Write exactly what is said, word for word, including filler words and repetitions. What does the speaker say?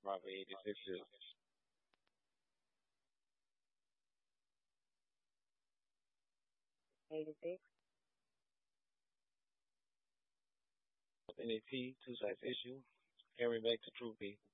Proper eighty-six is eighty-six. N A T, two sides issue. Carry back to True P.